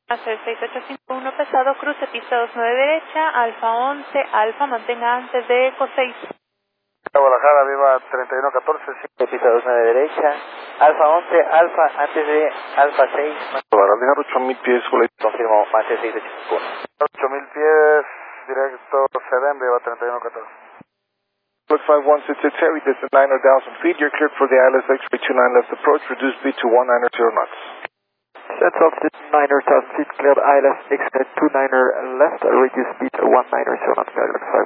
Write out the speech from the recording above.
Hacer 6851 pesado, cruce pista 29 derecha, Alfa 11, Alfa, mantenga antes de Eco 6. Guadalajara, viva 3114, sí. Pista 29 derecha, Alfa 11, Alfa, antes de Alfa 6. Guadalajara, 8000 pies, Confirmo, mate 6851. 8000 pies, directo Sedem, viva 3114. Plus 5166 Harry, this is 9,000 feet. You're cleared for the ILS X-ray 29 left approach. Reduce speed to 190 knots. Central 9,000 feet, cleared ILS X-ray 29 left, reduce speed 190 knots.